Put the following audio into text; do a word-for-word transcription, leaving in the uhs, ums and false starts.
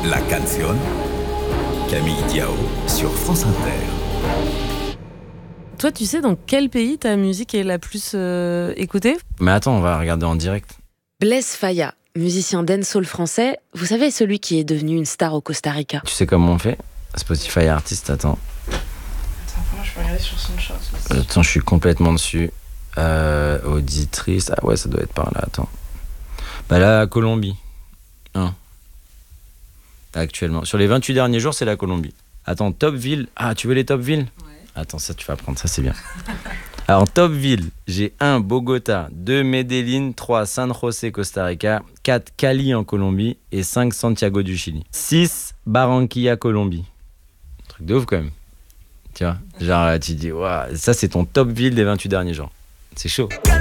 La Canción, Camille Diao sur France Inter. Toi, tu sais dans quel pays ta musique est la plus euh, écoutée ? Mais attends, on va regarder en direct. Blaise Faya, musicien dancehall français, vous savez, celui qui est devenu une star au Costa Rica. Tu sais comment on fait ? Spotify Artist, attends. Attends, moi je peux regarder sur SoundCloud. Attends, je suis complètement dessus. Euh, auditrice, ah ouais, ça doit être par là, attends. Bah là, Colombie. Hein. Actuellement. Sur les vingt-huit derniers jours, c'est la Colombie. Attends, top ville. Ah, tu veux les top villes ? Ouais. Attends, ça, tu vas prendre, ça, c'est bien. Alors, top ville, j'ai un Bogota, deux Medellín, trois San José, Costa Rica, quatre Cali en Colombie et cinq Santiago du Chili. six Barranquilla, Colombie. Truc de ouf quand même. Tu vois, genre, tu dis, waouh, ça, c'est ton top ville des vingt-huit derniers jours. C'est chaud.